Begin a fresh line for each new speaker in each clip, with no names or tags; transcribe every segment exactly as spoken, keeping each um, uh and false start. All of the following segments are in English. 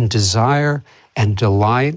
and desire and delight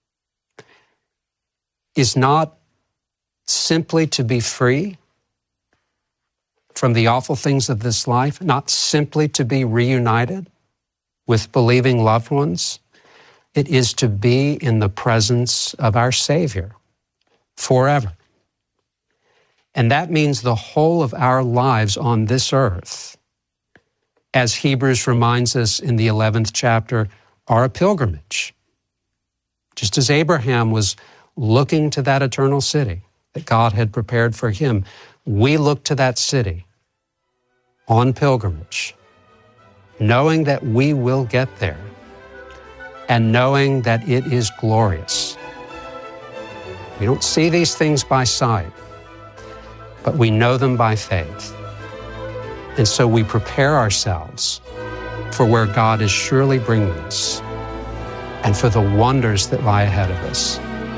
is not simply to be free from the awful things of this life, not simply to be reunited with believing loved ones. It is to be in the presence of our Savior forever. And that means the whole of our lives on this earth, as Hebrews reminds us in the eleventh chapter, are a pilgrimage. Just as Abraham was looking to that eternal city that God had prepared for him, we look to that city on pilgrimage, knowing that we will get there and knowing that it is glorious. We don't see these things by sight, but we know them by faith. And so we prepare ourselves for where God is surely bringing us and for the wonders that lie ahead of us.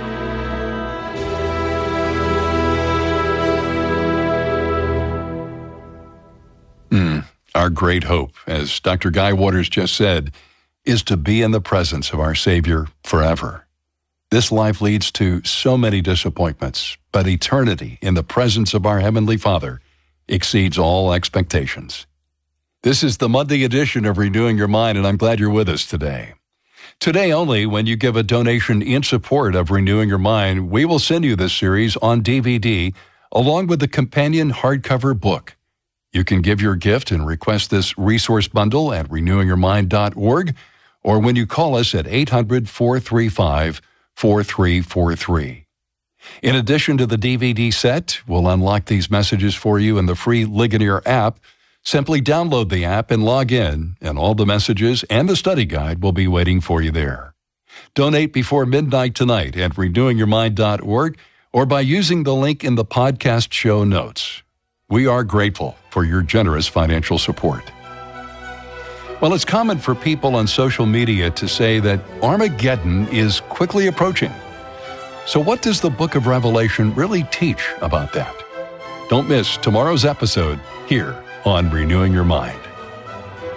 Mm, our great hope, as Doctor Guy Waters just said, is to be in the presence of our Savior forever. This life leads to so many disappointments, but eternity in the presence of our Heavenly Father exceeds all expectations. This is the Monday edition of Renewing Your Mind, and I'm glad you're with us today. Today only, when you give a donation in support of Renewing Your Mind, we will send you this series on D V D along with the companion hardcover book. You can give your gift and request this resource bundle at renewing your mind dot org or when you call us at eight hundred, four three five, four three four three. In addition to the D V D set, we'll unlock these messages for you in the free Ligonier app. Simply download the app and log in, and all the messages and the study guide will be waiting for you there. Donate before midnight tonight at renewing your mind dot org or by using the link in the podcast show notes. We are grateful for your generous financial support. Well, it's common for people on social media to say that Armageddon is quickly approaching. So what does the book of Revelation really teach about that? Don't miss tomorrow's episode here on Renewing Your Mind.